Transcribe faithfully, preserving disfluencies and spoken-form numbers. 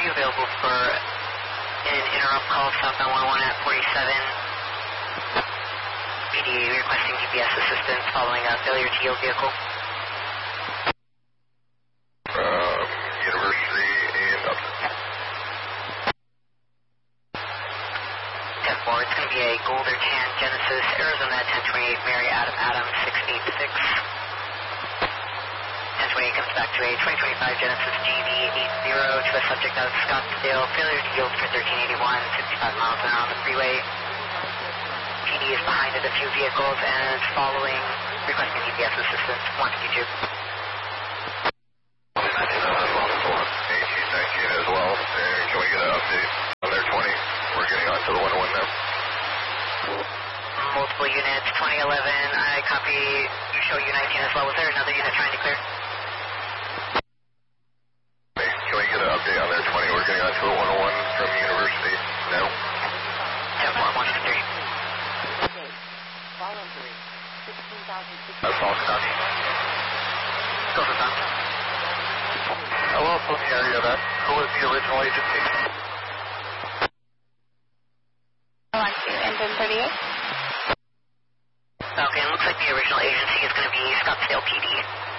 you available for an interrupt call southbound one oh one at forty-seven? P D requesting G P S assistance following a failure to yield vehicle. Um, University and Upton. ten four, it's going to be a gold or tan Genesis, Arizona ten twenty-eight, Mary Adam Adam six eight six. ten twenty-eight comes back to a twenty twenty-five Genesis G V eighty to a subject out of Scottsdale, failure to yield for thirteen eighty-one, fifty-five miles an hour on the freeway. P D is behind it a few vehicles and following, requesting G P S assistance, one fifty-two. nineteen as well, and can we get an update on their twenty? We're getting on to the one oh one now. Multiple units, twenty eleven, I copy, you show U nineteen as well. Was there another unit trying to clear? Hey, can we get an update on their twenty? We're getting on to the one oh one from University now. ten four, one two three. That's all, copy. Go for Tom. Hello, from the area that, who was the original agency? one two, engine thirty-eight. Okay, it looks like the original agency is going to be Scottsdale P D.